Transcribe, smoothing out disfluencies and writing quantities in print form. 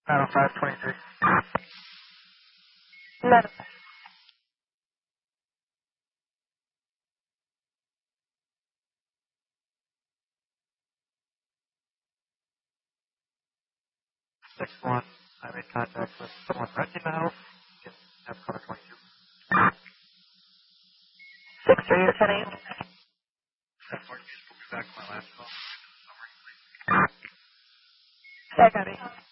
Battle 523. No. 6-1. I made contact with someone renting the house. Can have car 22. 6-3, you're 10-8. 7 more, you just put me back to my last call. I got it.